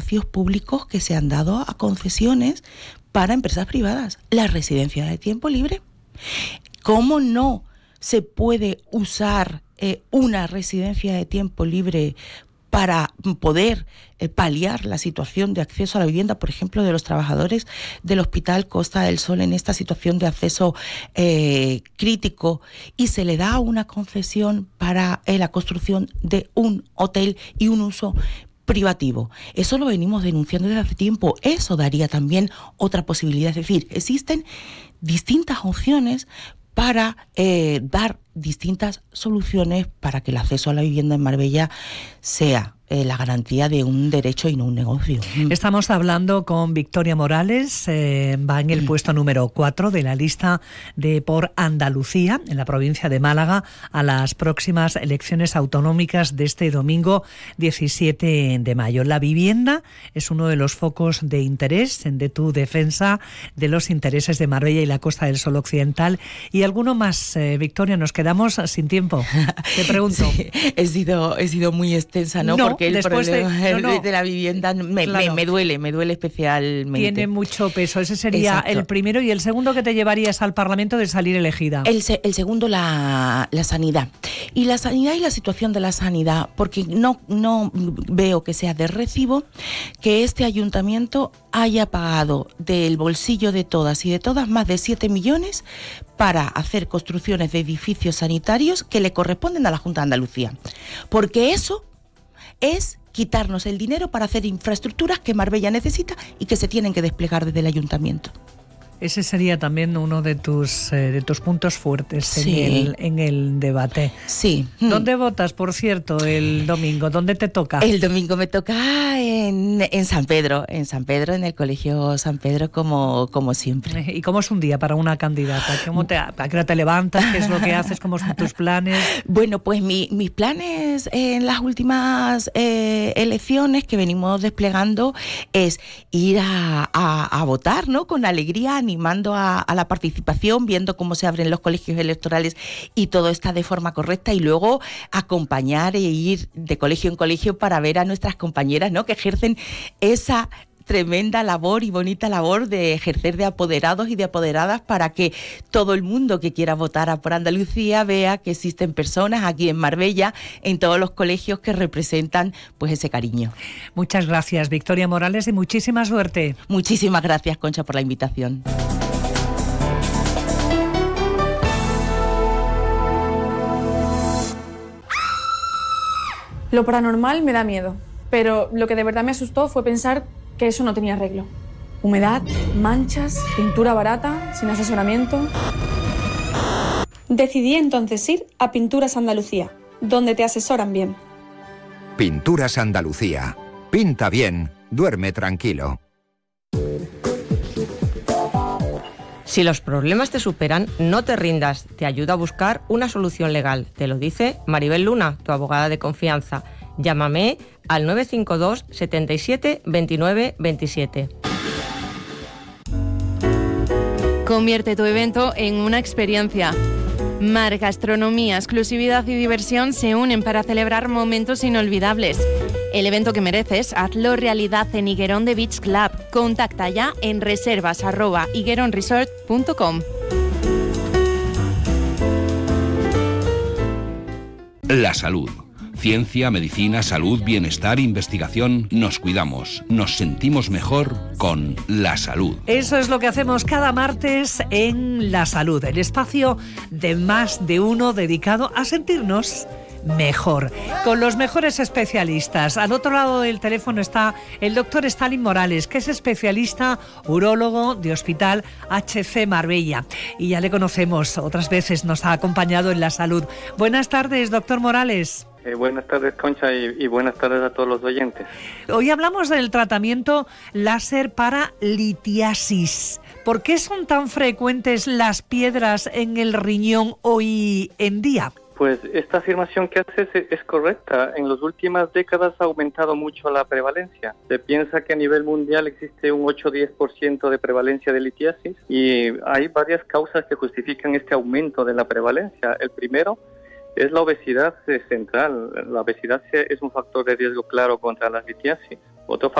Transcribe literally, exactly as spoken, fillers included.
espacios públicos que se han dado a concesiones para empresas privadas. La residencia de tiempo libre. ¿Cómo no se puede usar eh, una residencia de tiempo libre para poder eh, paliar la situación de acceso a la vivienda, por ejemplo, de los trabajadores del Hospital Costa del Sol en esta situación de acceso eh, crítico, y se le da una concesión para eh, la construcción de un hotel y un uso privativo? Eso lo venimos denunciando desde hace tiempo. Eso daría también otra posibilidad. Es decir, existen distintas opciones para eh, dar distintas soluciones para que el acceso a la vivienda en Marbella sea eh, la garantía de un derecho y no un negocio. Estamos hablando con Victoria Morales, eh, va en el mm. puesto número cuatro de la lista de Por Andalucía, en la provincia de Málaga, a las próximas elecciones autonómicas de este domingo diecisiete de mayo. La vivienda es uno de los focos de interés de tu defensa de los intereses de Marbella y la Costa del Sol Occidental. Y alguno más, eh, Victoria, nos quedamos sin tiempo. Te pregunto. Sí, he sido, he sido muy extensa, ¿no? no Porque el problema de, no, no. de la vivienda me, claro. me, me duele, me duele especialmente. Tiene mucho peso. Ese sería Exacto. el primero. ¿Y el segundo que te llevarías al Parlamento de salir elegida? El, el segundo, la, la sanidad. Y la sanidad y la situación de la sanidad, porque no, no veo que sea de recibo que este ayuntamiento haya pagado del bolsillo de todas y de todas más de siete millones para hacer construcciones de edificios sanitarios que le corresponden a la Junta de Andalucía. Porque eso es quitarnos el dinero para hacer infraestructuras que Marbella necesita y que se tienen que desplegar desde el ayuntamiento. Ese sería también uno de tus eh, de tus puntos fuertes sí. en, el, en el debate. Sí. ¿Dónde votas, por cierto, el domingo? ¿Dónde te toca? El domingo me toca en, en San Pedro, en San Pedro, en el Colegio San Pedro, como, como siempre. ¿Y cómo es un día para una candidata? ¿Cómo te, ¿A qué hora te levantas? ¿Qué es lo que haces? ¿Cómo son tus planes? Bueno, pues mi, mis planes en las últimas eh, elecciones que venimos desplegando es ir a, a, a votar, ¿no? Con alegría, animando a, a la participación, viendo cómo se abren los colegios electorales y todo está de forma correcta, y luego acompañar e ir de colegio en colegio para ver a nuestras compañeras, ¿no? Que ejercen esa tremenda labor y bonita labor de ejercer de apoderados y de apoderadas para que todo el mundo que quiera votar a Por Andalucía vea que existen personas aquí en Marbella, en todos los colegios, que representan pues ese cariño. Muchas gracias, Victoria Morales, y muchísima suerte. Muchísimas gracias, Concha, por la invitación. Lo paranormal me da miedo, pero lo que de verdad me asustó fue pensar que eso no tenía arreglo. Humedad, manchas, pintura barata, sin asesoramiento. Decidí entonces ir a Pinturas Andalucía, donde te asesoran bien. Pinturas Andalucía. Pinta bien, duerme tranquilo. Si los problemas te superan, no te rindas. Te ayuda a buscar una solución legal. Te lo dice Maribel Luna, tu abogada de confianza. Llámame al nueve cinco dos, siete siete, dos nueve dos siete. Convierte tu evento en una experiencia. Mar Gastronomía, exclusividad y diversión se unen para celebrar momentos inolvidables. El evento que mereces, hazlo realidad en Higuerón de Beach Club. Contacta ya en reservas arroba higueronresort punto com. La salud. Ciencia, medicina, salud, bienestar, investigación. Nos cuidamos, nos sentimos mejor con La Salud. Eso es lo que hacemos cada martes en La Salud, el espacio de Más de Uno dedicado a sentirnos mejor, con los mejores especialistas. Al otro lado del teléfono está el doctor Stalin Morales, que es especialista urólogo de Hospital H C Marbella. Y ya le conocemos, otras veces nos ha acompañado en La Salud. Buenas tardes, doctor Morales. Eh, buenas tardes, Concha, y, y buenas tardes a todos los oyentes. Hoy hablamos del tratamiento láser para litiasis. ¿Por qué son tan frecuentes las piedras en el riñón hoy en día? Pues esta afirmación que haces es, es correcta. En las últimas décadas ha aumentado mucho la prevalencia. Se piensa que a nivel mundial existe un ocho a diez por ciento de prevalencia de litiasis, y hay varias causas que justifican este aumento de la prevalencia. El primero es la obesidad central. La obesidad es un factor de riesgo claro contra la litiasis. Otro